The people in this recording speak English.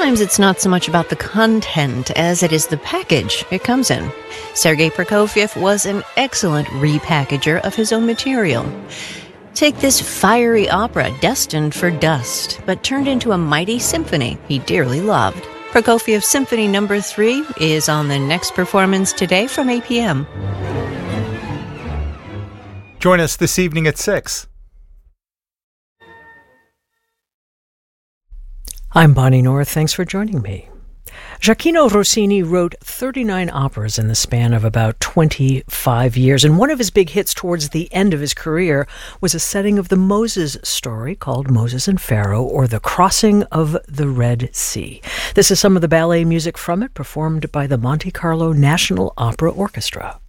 sometimes it's not so much about the content as it is the package it comes in. Sergei Prokofiev was an excellent repackager of his own material. Take this fiery opera destined for dust, but turned into a mighty symphony he dearly loved. Prokofiev Symphony No. 3 is on the next performance today from 8 p.m. Join us this evening at 6. I'm Bonnie North. Thanks for joining me. Gioacchino Rossini wrote 39 operas in the span of about 25 years, and one of his big hits towards the end of his career was a setting of the Moses story called Moses and Pharaoh, or The Crossing of the Red Sea. This is some of the ballet music from it, performed by the Monte Carlo National Opera Orchestra.